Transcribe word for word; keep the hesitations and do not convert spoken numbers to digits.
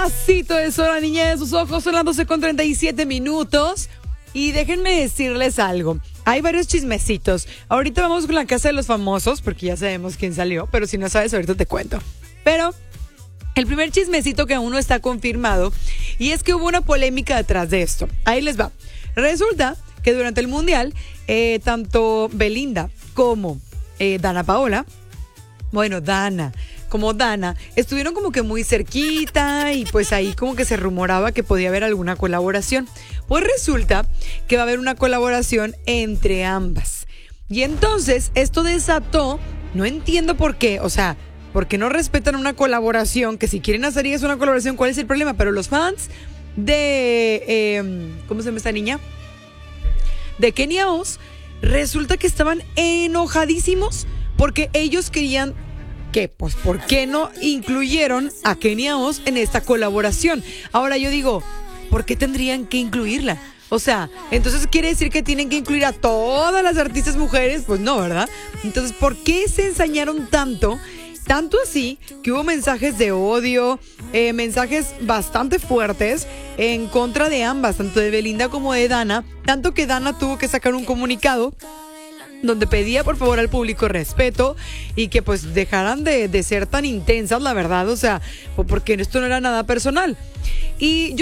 pedacito de Sol, la niña de sus ojos, son las doce con treinta y siete minutos. Y déjenme decirles algo. Hay varios chismecitos. Ahorita vamos con la casa de los famosos, porque ya sabemos quién salió, pero si no sabes, ahorita te cuento. Pero el primer chismecito que aún no está confirmado, y es que hubo una polémica detrás de esto. Ahí les va. Resulta que durante el Mundial, eh, tanto Belinda como eh, Dana Paola, bueno, Dana, como Dana, estuvieron como que muy cerquita y pues ahí como que se rumoraba que podía haber alguna colaboración. Pues resulta que va a haber una colaboración entre ambas. Y entonces esto desató, no entiendo por qué, o sea, ¿por qué no respetan una colaboración? Que si quieren hacer eso una colaboración, ¿cuál es el problema? Pero los fans de, eh, ¿cómo se llama esta niña? De Kenia Oz, resulta que estaban enojadísimos porque ellos querían que, pues, ¿por qué no incluyeron a Kenia Oz en esta colaboración? Ahora yo digo, ¿por qué tendrían que incluirla? O sea, entonces quiere decir que tienen que incluir a todas las artistas mujeres, pues no, ¿verdad? Entonces, ¿por qué se ensañaron tanto? Tanto así que hubo mensajes de odio, eh, mensajes bastante fuertes en contra de ambas, tanto de Belinda como de Dana, tanto que Dana tuvo que sacar un comunicado donde pedía por favor al público respeto y que pues dejaran de, de ser tan intensas, la verdad, o sea, porque esto no era nada personal. Y yo